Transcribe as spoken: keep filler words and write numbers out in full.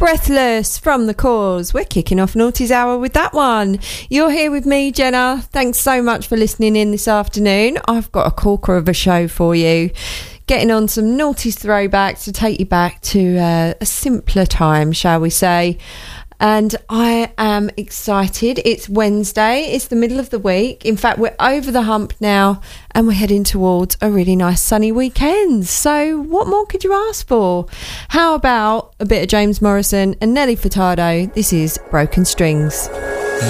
Breathless from The Cause. We're kicking off Naughty's Hour with that one. You're here with me, Jenna. Thanks so much for listening in this afternoon. I've got a corker of a show for you. Getting on some Naughty's throwbacks to take you back to uh, a simpler time, shall we say. And I am excited. It's Wednesday. It's the middle of the week. In fact, we're over the hump now and we're heading towards a really nice sunny weekend. So what more could you ask for? How about a bit of James Morrison and Nelly Furtado? This is Broken Strings.